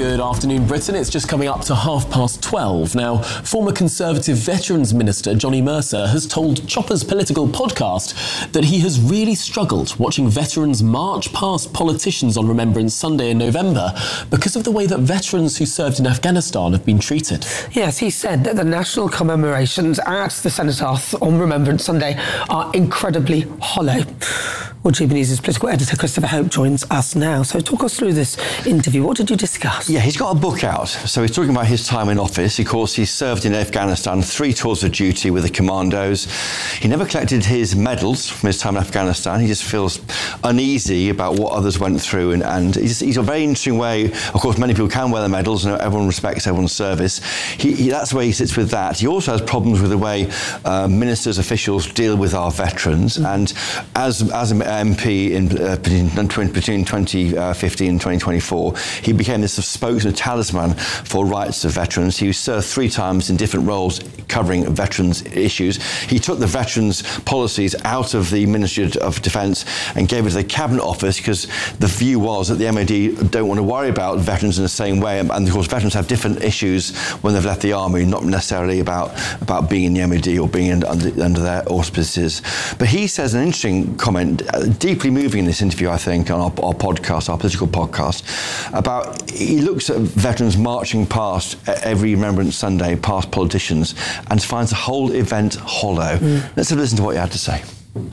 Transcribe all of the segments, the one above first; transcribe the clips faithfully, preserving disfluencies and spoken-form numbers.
Good afternoon, Britain. It's just coming up to half past twelve. Now, former Conservative Veterans Minister Johnny Mercer has told Chopper's Political podcast that he has really struggled watching veterans march past politicians on Remembrance Sunday in November because of the way that veterans who served in Afghanistan have been treated. Yes, he said that the national commemorations at the Cenotaph on Remembrance Sunday are incredibly hollow. Well, G B News' political editor Christopher Hope joins us now. So talk us through this interview. What did you discuss? Yeah, he's got a book out. So he's talking about his time in office. Of course, he served in Afghanistan, three tours of duty with the commandos. He never collected his medals from his time in Afghanistan. He just feels uneasy about what others went through. And, and he's, he's a very interesting way. Of course, many people can wear their medals and everyone respects everyone's service. He, he, that's the way he sits with that. He also has problems with the way uh, ministers, officials deal with our veterans. Mm. And as, as an M P in, uh, between, between twenty fifteen and twenty twenty-four, he became this spokesman, talisman for rights of veterans. He served three times in different roles covering veterans issues. He took the veterans policies out of the Ministry of Defence and gave it to the Cabinet Office because the view was that the M O D don't want to worry about veterans in the same way. And of course, veterans have different issues when they've left the army, not necessarily about, about being in the M O D or being in, under, under their auspices. But he says an interesting comment, uh, deeply moving in this interview, I think, on our, our podcast, our political podcast, about he looks at veterans marching past every Remembrance Sunday, past politicians, and finds the whole event hollow. Mm. Let's have a listen to what he had to say.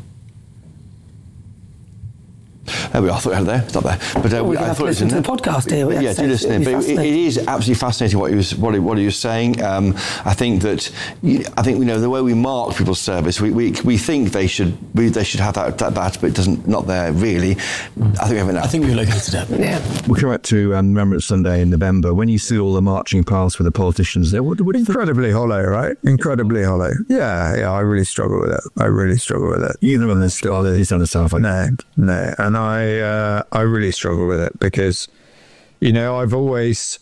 There we are. I thought you had it there. It's not there. But uh, well, we I have thought to listen to the podcast here. Yeah, do listen. But it, it is absolutely fascinating what he was what he, what he was saying. Um, I think that I think you know the way we mark people's service. We we, we think they should we, they should have that, that badge, but it doesn't. Not there really. Mm. I think we have it now. I think we've located it. Yeah. We'll come back to um, Remembrance Sunday in November. When you see all the marching past with the politicians there, what, what incredibly hollow, right? Incredibly hollow. Yeah, yeah. I really struggle with it. I really struggle with it. Either of them still he's on the south. No, no, and I. Uh, I really struggle with it because, you know, I've always,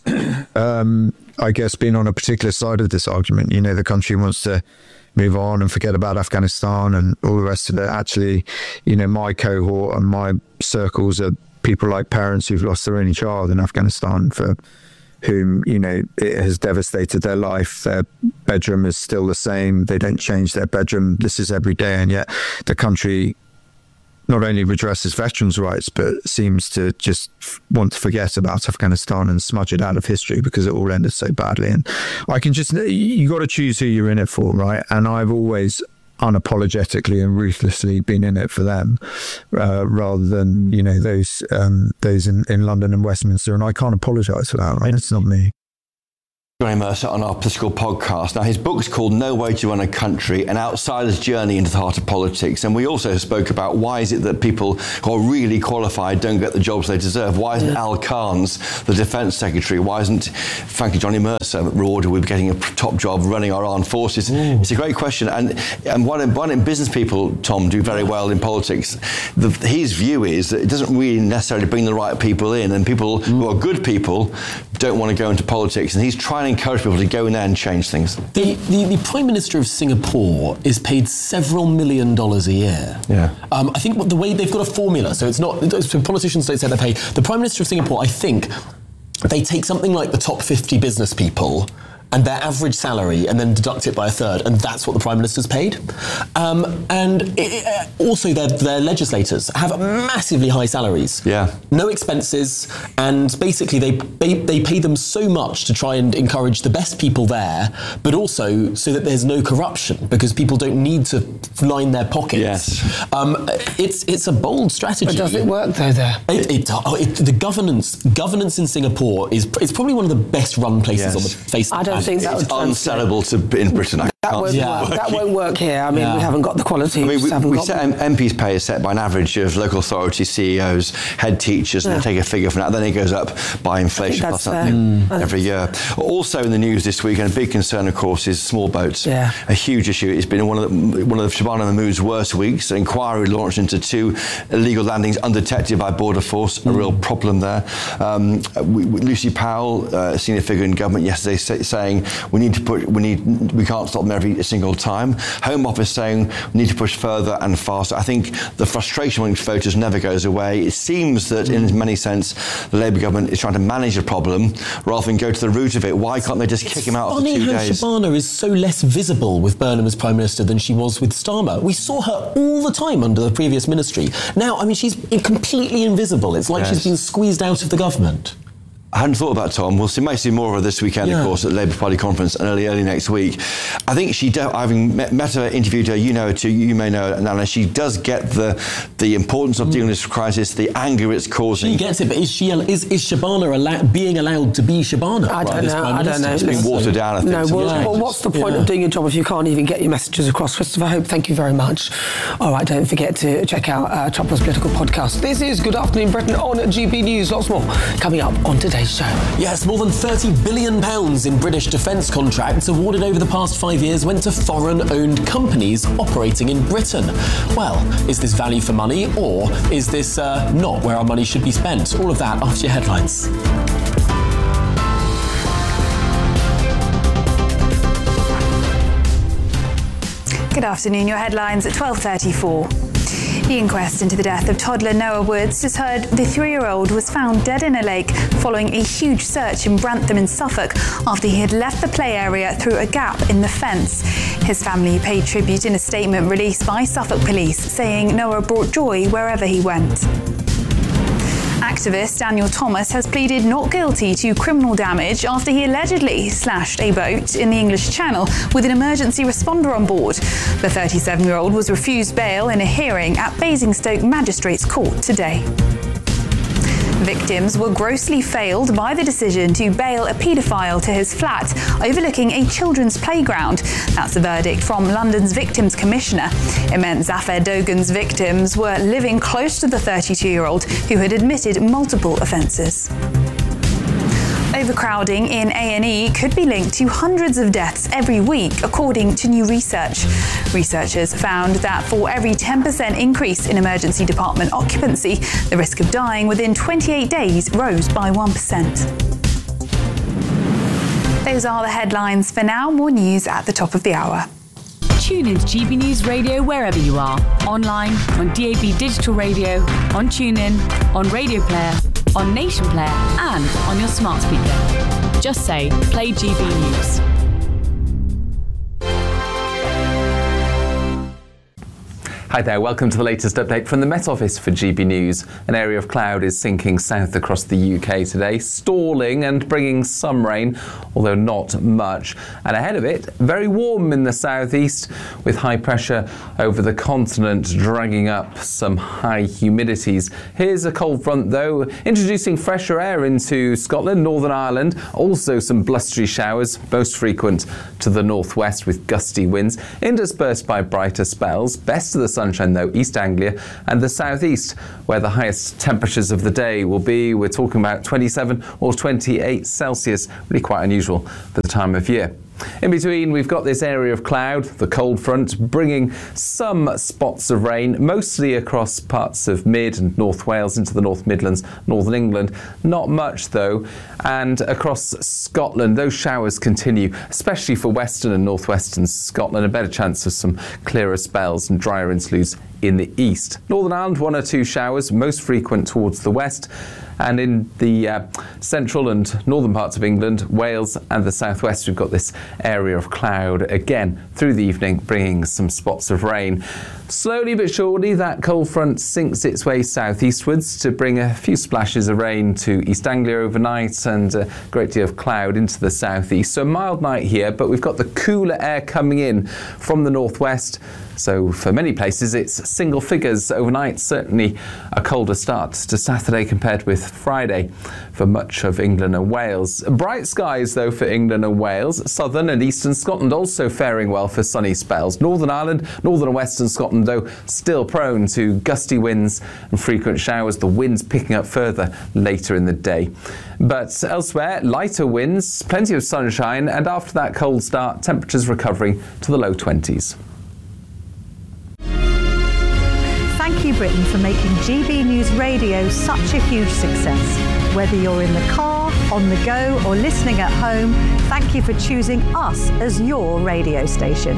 um, I guess, been on a particular side of this argument. You know, the country wants to move on and forget about Afghanistan and all the rest of it. Actually, you know, my cohort and my circles are people like parents who've lost their only child in Afghanistan for whom, you know, it has devastated their life. Their bedroom is still the same. They don't change their bedroom. This is every day. And yet the country not only redresses veterans' rights, but seems to just f- want to forget about Afghanistan and smudge it out of history because it all ended so badly. And I can just, you got to choose who you're in it for, right? And I've always unapologetically and ruthlessly been in it for them, uh, rather than, you know, those um, those in, in London and Westminster. And I can't apologise for that, right? It's not me. Johnny Mercer on our political podcast. Now, his book's called No Way to Run a Country, An Outsider's Journey into the Heart of Politics. And we also spoke about why is it that people who are really qualified don't get the jobs they deserve? Why isn't yeah. Al Khan's the Defence Secretary? Why isn't, frankly, Johnny Mercer rewarded with getting a top job running our armed forces? Ooh. It's a great question. And, and one, one in business people, Tom, do very well in politics. The, his view is that it doesn't really necessarily bring the right people in, and people mm. who are good people don't want to go into politics. And he's trying to encourage people to go in there and change things. The, the, the Prime Minister of Singapore is paid several million dollars a year. Yeah. Um, I think the way they've got a formula, so it's not, so politicians don't say they pay. The Prime Minister of Singapore, I think, they take something like the top fifty business people and their average salary and then deduct it by a third, and that's what the Prime Minister's paid. Um, and it, it, also their, their legislators have massively high salaries. Yeah. No expenses, and basically they, they they pay them so much to try and encourage the best people there, but also so that there's no corruption, because people don't need to line their pockets. Yes. Um, it's it's a bold strategy. But does it work though there? It, it, oh, it, the governance governance in Singapore is it's probably one of the best run places yes. on the face of I don't the think that it's would unsellable to in Britain. I that, won't yeah. work. that won't work here. I mean, yeah. we haven't got the quality. I mean, we, haven't we got set M- MPs' pay is set by an average of local authority C E Os, head teachers, and yeah. they take a figure from that. Then it goes up by inflation plus something mm. every year. Also in the news this week, and a big concern, of course, is small boats. Yeah. A huge issue. It's been one of the, one of the Shabana Mahmood's worst weeks. An inquiry launched into two illegal landings undetected by Border Force. Mm. A real problem there. Um, we, we, Lucy Powell, uh, senior figure in government, yesterday say, saying we need to put we need we can't stop every single time. Home Office saying we need to push further and faster. I think the frustration amongst voters never goes away. It seems that in many sense the Labour government is trying to manage a problem rather than go to the root of it. Why can't they just kick him out after two Funny how days? Shabana is so less visible with Burnham as Prime Minister than she was with Starmer. We saw her all the time under the previous ministry. Now, I mean, she's completely invisible. It's like Yes. she's been squeezed out of the government. I hadn't thought about Tom. We'll see, might see more of her this weekend, Yeah. of course, at the Labour Party conference and early, early next week. I think she, de- having met, met her, interviewed her, you know her too, you may know her, Nana, she does get the the importance of dealing with this crisis, the anger it's causing. She gets it, but is she is, is Shabana allow, being allowed to be Shabana? I don't right, as know, Prime I don't Minister? know. It's been watered down, I think. No, to well, the well, changes. what's the point Yeah. of doing your job if you can't even get your messages across? Christopher Hope, thank you very much. All right, don't forget to check out uh, Chopper's Political Podcast. This is Good Afternoon Britain on G B News. Lots more coming up on today's show. Yes, more than thirty billion pounds in British defence contracts awarded over the past five years went to foreign-owned companies operating in Britain. Well, is this value for money, or is this uh, not where our money should be spent? All of that after your headlines. Good afternoon. Your headlines at twelve thirty-four. The inquest into the death of toddler Noah Woods has heard the three-year-old was found dead in a lake following a huge search in Brantham in Suffolk after he had left the play area through a gap in the fence. His family paid tribute in a statement released by Suffolk Police, saying Noah brought joy wherever he went. Activist Daniel Thomas has pleaded not guilty to criminal damage after he allegedly slashed a boat in the English Channel with an emergency responder on board. The thirty-seven-year-old was refused bail in a hearing at Basingstoke Magistrates Court today. Victims were grossly failed by the decision to bail a paedophile to his flat overlooking a children's playground. That's the verdict from London's Victims Commissioner. It meant Zafar Dogan's victims were living close to the thirty-two-year-old who had admitted multiple offences. Overcrowding in A and E could be linked to hundreds of deaths every week, according to new research. Researchers found that for every ten percent increase in emergency department occupancy, the risk of dying within twenty-eight days rose by one percent. Those are the headlines for now. More news at the top of the hour. Tune in to G B News Radio wherever you are. Online, on D A B Digital Radio, on TuneIn, on Radio Player, on Nation Player, and on your smart speaker. Just say, play G B News. Hi there, welcome to the latest update from the Met Office for G B News. An area of cloud is sinking south across the U K today, stalling and bringing some rain, although not much. And ahead of it, very warm in the southeast, with high pressure over the continent dragging up some high humidities. Here's a cold front though, introducing fresher air into Scotland, Northern Ireland. Also some blustery showers, most frequent to the northwest with gusty winds, interspersed by brighter spells. Best of the sunshine though, East Anglia and the southeast, where the highest temperatures of the day will be. We're talking about twenty-seven or twenty-eight Celsius, really quite unusual for the time of year. In between, we've got this area of cloud, the cold front, bringing some spots of rain, mostly across parts of mid and North Wales into the North Midlands, Northern England. Not much, though. And across Scotland, those showers continue, especially for western and northwestern Scotland. A better chance of some clearer spells and drier interludes in the east. Northern Ireland, one or two showers, most frequent towards the west. And in the uh, central and northern parts of England, Wales and the southwest, we've got this area of cloud again through the evening, bringing some spots of rain. Slowly but surely, that cold front sinks its way southeastwards to bring a few splashes of rain to East Anglia overnight and a great deal of cloud into the southeast. So a mild night here, but we've got the cooler air coming in from the northwest. So for many places, it's single figures overnight. Certainly a colder start to Saturday compared with Friday for much of England and Wales. Bright skies, though, for England and Wales. Southern and eastern Scotland also faring well for sunny spells. Northern Ireland, northern and western Scotland, though, still prone to gusty winds and frequent showers. The winds picking up further later in the day. But elsewhere, lighter winds, plenty of sunshine, and after that cold start, temperatures recovering to the low twenties. Thank you, Britain, for making G B News Radio such a huge success. Whether you're in the car, on the go, or listening at home, thank you for choosing us as your radio station.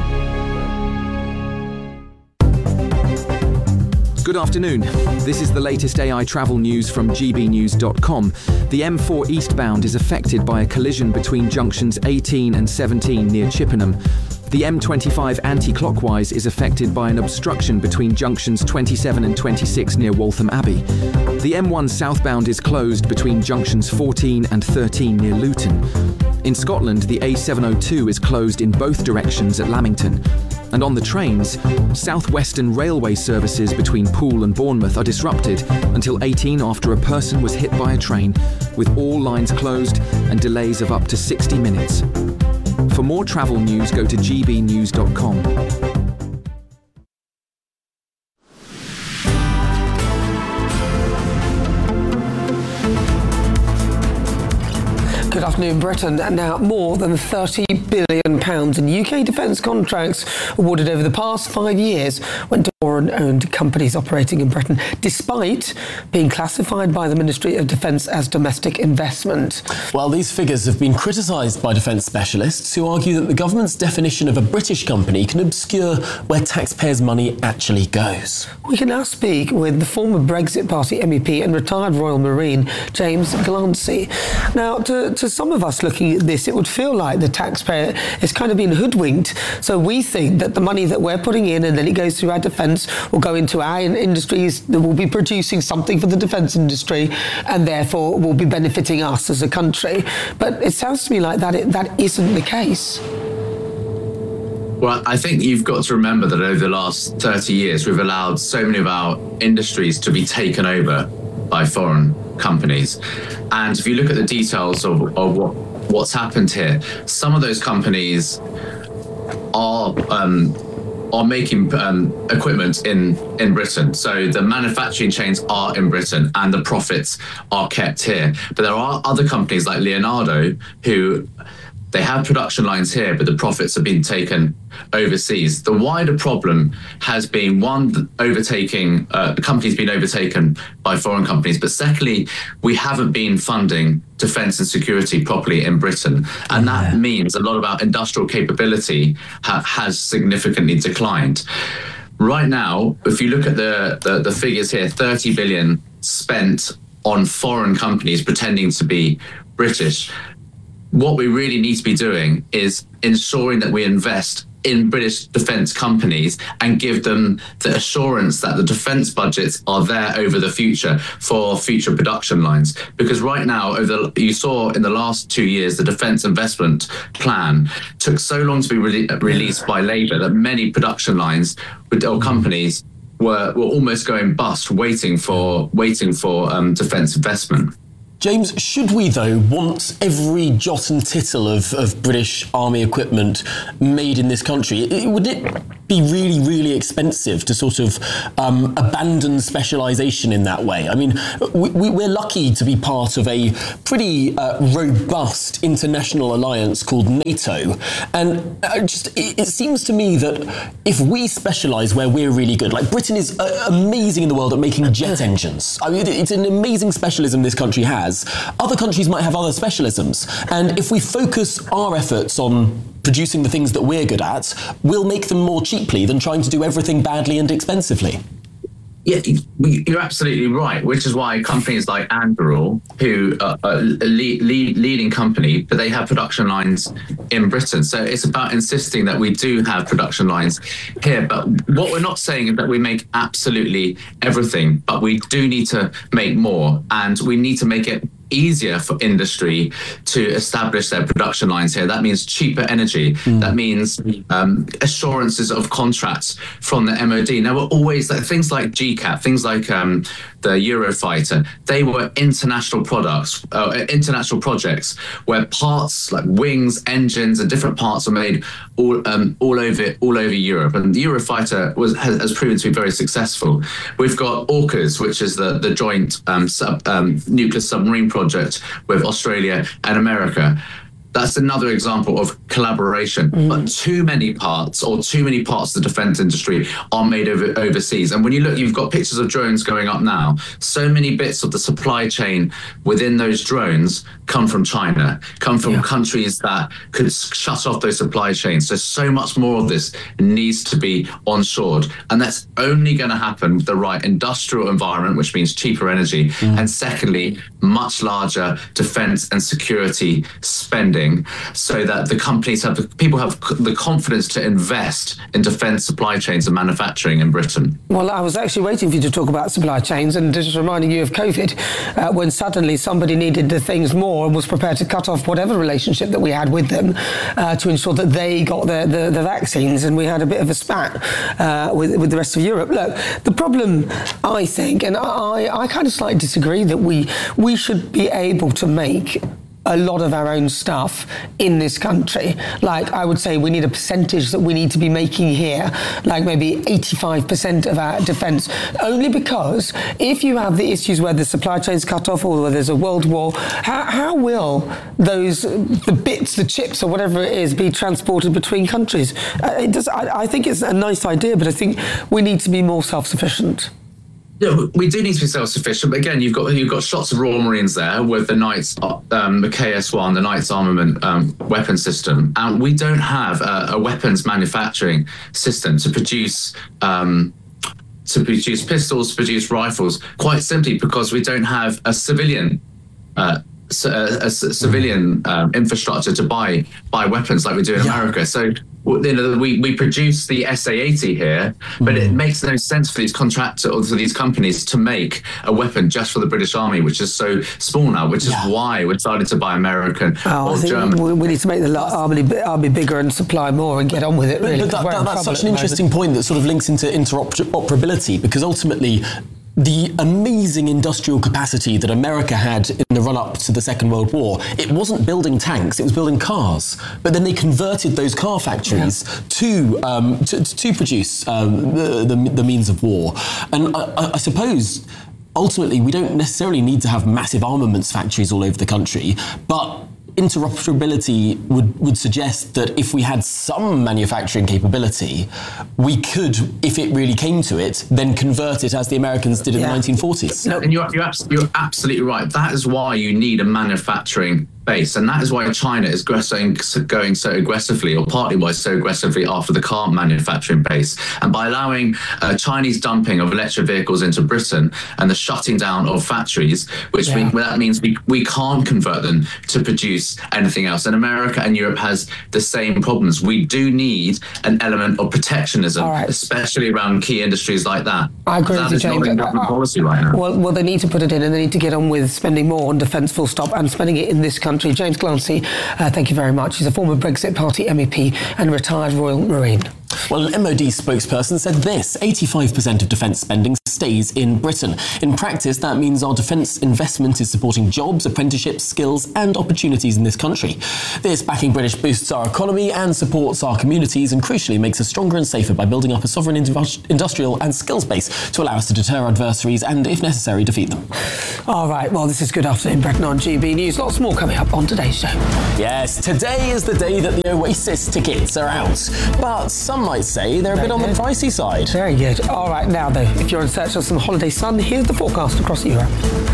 Good afternoon. This is the latest A I travel news from G B news dot com. The M four eastbound is affected by a collision between junctions eighteen and seventeen near Chippenham. The M twenty-five anti-clockwise is affected by an obstruction between junctions twenty-seven and twenty-six near Waltham Abbey. The M one southbound is closed between junctions fourteen and thirteen near Luton. In Scotland, the A seven oh two is closed in both directions at Lamington. And on the trains, South Western Railway services between Poole and Bournemouth are disrupted until eighteen after a person was hit by a train, with all lines closed and delays of up to sixty minutes. For more travel news, go to G B news dot com. Good afternoon, Britain. Now, more than thirty billion pounds in U K defence contracts awarded over the past five years went to foreign-owned companies operating in Britain, despite being classified by the Ministry of Defence as domestic investment. Well, these figures have been criticised by defence specialists who argue that the government's definition of a British company can obscure where taxpayers' money actually goes. We can now speak with the former Brexit Party M E P and retired Royal Marine, James Glancy. Now, to, to some of us looking at this, it would feel like the taxpayer is kind of being hoodwinked. So we think that the money that we're putting in and then it goes through our defence will go into our industries that will be producing something for the defence industry and therefore will be benefiting us as a country. But it sounds to me like that it, that isn't the case. Well, I think you've got to remember that over the last thirty years, we've allowed so many of our industries to be taken over by foreign companies. And if you look at the details of, of what, what's happened here, some of those companies are um, are making um, equipment in, in Britain. So the manufacturing chains are in Britain and the profits are kept here. But there are other companies like Leonardo who they have production lines here, but the profits have been taken overseas. The wider problem has been, one, overtaking, uh, the company's been overtaken by foreign companies, but secondly, we haven't been funding defence and security properly in Britain. And that yeah. means a lot of our industrial capability ha- has significantly declined. Right now, if you look at the, the, the figures here, thirty billion spent on foreign companies pretending to be British. What we really need to be doing is ensuring that we invest in British defence companies and give them the assurance that the defence budgets are there over the future for future production lines. Because right now, over the, you saw in the last two years, the defence investment plan took so long to be re- released by Labour that many production lines or companies were, were almost going bust, waiting for waiting for um, defence investment. James, should we, though, want every jot and tittle of, of British Army equipment made in this country? It, would it be really, really expensive to sort of um, abandon specialisation in that way? I mean, we, we're lucky to be part of a pretty uh, robust international alliance called NATO. And just it, it seems to me that if we specialise where we're really good, like Britain is uh, amazing in the world at making jet engines. I mean, it's an amazing specialism this country has. Other countries might have other specialisms. And if we focus our efforts on producing the things that we're good at, we'll make them more cheaply than trying to do everything badly and expensively. Yeah, you're absolutely right, which is why companies like Anduril, who are a lead, lead, leading company, but they have production lines in Britain. So it's about insisting that we do have production lines here. But what we're not saying is that we make absolutely everything, but we do need to make more, and we need to make it easier for industry to establish their production lines here. That means cheaper energy. Mm. That means um, assurances of contracts from the M O D. Now, we're always like things like G CAP, things like um, the Eurofighter. They were international products, uh, international projects where parts like wings, engines, and different parts are made all um, all over all over Europe. And the Eurofighter was has, has proven to be very successful. We've got AUKUS, which is the the joint um, sub, um, nuclear submarine project with Australia and America. That's another example of collaboration. Mm. But too many parts or too many parts of the defense industry are made over, overseas. And when you look, you've got pictures of drones going up now. So many bits of the supply chain within those drones come from China, come from yeah. countries that could shut off those supply chains. So, so much more of this needs to be onshored. And that's only going to happen with the right industrial environment, which means cheaper energy. Mm. And secondly, much larger defense and security spending, so that the companies have, the people have the confidence to invest in defense supply chains and manufacturing in Britain. Well, I was actually waiting for you to talk about supply chains and just reminding you of COVID, uh, when suddenly somebody needed the things more and was prepared to cut off whatever relationship that we had with them uh, to ensure that they got the, the, the vaccines, and we had a bit of a spat uh, with, with the rest of Europe. Look, the problem, I think, and I, I kind of slightly disagree, that we we should be able to make a lot of our own stuff in this country. Like, I would say we need a percentage that we need to be making here, like maybe eighty-five percent of our defence, only because if you have the issues where the supply chain's cut off or where there's a world war, how, how will those, the bits, the chips or whatever it is, be transported between countries? Uh, it does, I, I think it's a nice idea, but I think we need to be more self-sufficient. Yeah, we do need to be self-sufficient, but again, you've got you've got shots of Royal Marines there with the Knights, um, the K S one, the Knights armament um, weapon system, and we don't have a, a weapons manufacturing system to produce um, to produce pistols, to produce rifles, quite simply because we don't have a civilian. Uh, A, a, a civilian um, infrastructure to buy buy weapons like we do in yeah. America. So you know, we we produce the S A eighty here, but mm. it makes no sense for these contractors or for these companies to make a weapon just for the British Army, which is so small now. Which is yeah. why we're starting to buy American oh, or I think German. We need to make the army army bigger and supply more and get on with it. Really, but, but that, that, that's such an interesting point that sort of links into interoperability, because ultimately, the amazing industrial capacity that America had in the run-up to the Second World War, it wasn't building tanks, it was building cars. But then they converted those car factories yeah. to, um, to to produce um, the, the the means of war. And I, I suppose ultimately we don't necessarily need to have massive armaments factories all over the country, but interoperability would, would suggest that if we had some manufacturing capability, we could, if it really came to it, then convert it as the Americans did in yeah. the nineteen forties. No, and you're, you're, abs- you're absolutely right. That is why you need a manufacturing base, and that is why China is going, going so aggressively, or partly why so aggressively after the car manufacturing base. And by allowing uh, Chinese dumping of electric vehicles into Britain and the shutting down of factories, which yeah. we, that means we, we can't convert them to produce anything else. And America and Europe has the same problems. We do need an element of protectionism, right. especially around key industries like that. I agree with you, James. Not government policy right now. Well, well, they need to put it in, and they need to get on with spending more on defence, full stop, and spending it in this country. James Glancy, uh, thank you very much. He's a former Brexit Party M E P and retired Royal Marine. Well, an M O D spokesperson said this: eighty-five percent of defence spending stays in Britain. In practice, that means our defence investment is supporting jobs, apprenticeships, skills and opportunities in this country. This backing British boosts our economy and supports our communities, and crucially makes us stronger and safer by building up a sovereign industrial and skills base to allow us to deter adversaries and, if necessary, defeat them. All right, well, this is Good Afternoon Britain on G B News. Lots more coming up on today's show. Yes, today is the day that the Oasis tickets are out, but some might say they're a Very bit good. on the pricey side. Very good. All right, now though, if you're in search of some holiday sun, here's the forecast across Europe.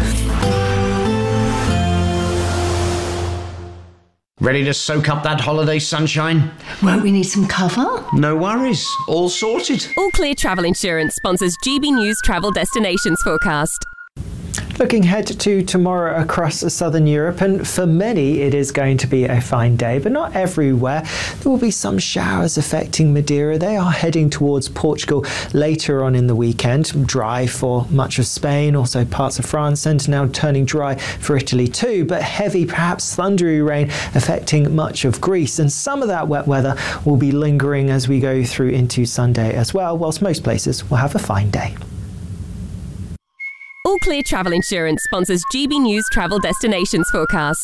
Ready to soak up that holiday sunshine? Won't we need some cover? No worries. All sorted. All Clear Travel Insurance sponsors G B News Travel Destinations Forecast. Looking ahead to tomorrow across southern Europe, and for many it is going to be a fine day, but not everywhere. There will be some showers affecting Madeira. They are heading towards Portugal later on in the weekend. Dry for much of Spain, also parts of France, and now turning dry for Italy too, but heavy, perhaps thundery rain affecting much of Greece, and some of that wet weather will be lingering as we go through into Sunday as well, whilst most places will have a fine day. All Clear Travel Insurance sponsors G B News Travel Destinations Forecast.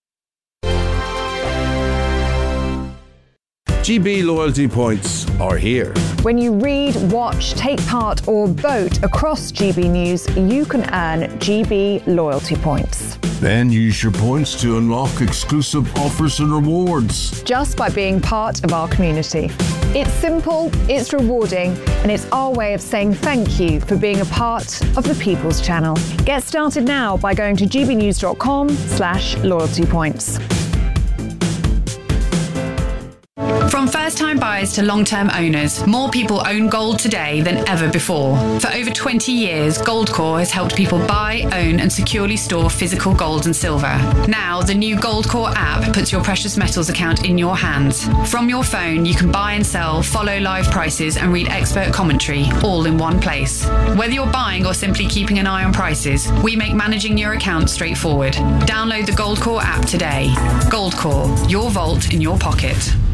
G B loyalty points are here. When you read, watch, take part or vote across G B News, you can earn G B loyalty points. Then use your points to unlock exclusive offers and rewards. Just by being part of our community. It's simple, it's rewarding, and it's our way of saying thank you for being a part of the People's Channel. Get started now by going to gbnews.com slash loyalty points. From first-time buyers to long-term owners, more people own gold today than ever before. For over twenty years, Goldcore has helped people buy, own and securely store physical gold and silver. Now, the new Goldcore app puts your precious metals account in your hands. From your phone, you can buy and sell, follow live prices and read expert commentary, all in one place. Whether you're buying or simply keeping an eye on prices, we make managing your account straightforward. Download the Goldcore app today. Goldcore, your vault in your pocket.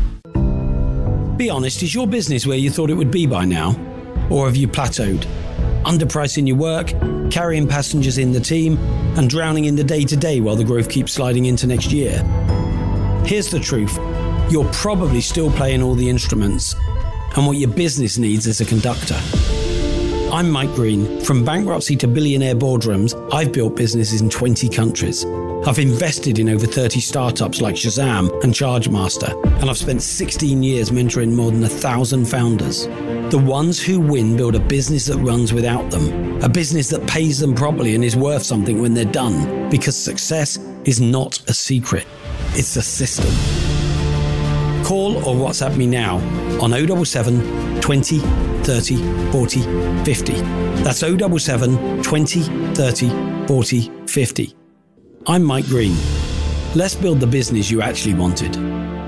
Be honest, is your business where you thought it would be by now? Or have you plateaued? Underpricing your work, carrying passengers in the team, and drowning in the day-to-day while the growth keeps sliding into next year? Here's the truth. You're probably still playing all the instruments, and what your business needs is a conductor. I'm Mike Green. From bankruptcy to billionaire boardrooms, I've built businesses in twenty countries. I've invested in over thirty startups like Shazam and Chargemaster, and I've spent sixteen years mentoring more than a thousand founders. The ones who win build a business that runs without them, a business that pays them properly and is worth something when they're done, because success is not a secret, it's a system. Call or WhatsApp me now on oh seven seven, twenty, thirty, forty, fifty. That's oh seven seven, twenty, thirty, forty, fifty. I'm Mike Green. Let's build the business you actually wanted.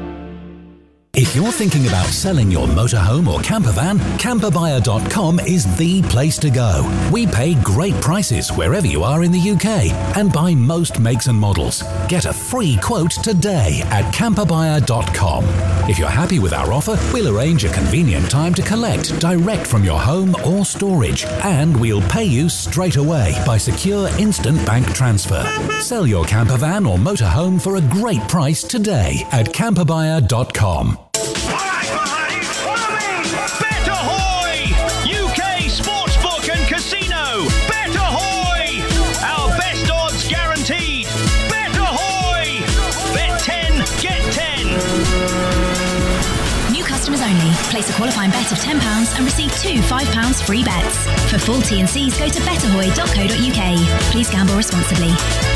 If you're thinking about selling your motorhome or camper van, camper buyer dot com is the place to go. We pay great prices wherever you are in the U K and buy most makes and models. Get a free quote today at camper buyer dot com. If you're happy with our offer, we'll arrange a convenient time to collect direct from your home or storage, and we'll pay you straight away by secure instant bank transfer. Sell your camper van or motorhome for a great price today at camper buyer dot com. Bet Ahoy! U K Sportsbook and Casino! Bet Ahoy! Our best odds guaranteed! Bet Ahoy! Bet ten, get ten! New customers only. Place a qualifying bet of ten pounds and receive two five pounds free bets. For full T and Cs, go to bet ahoy dot co dot uk. Please gamble responsibly.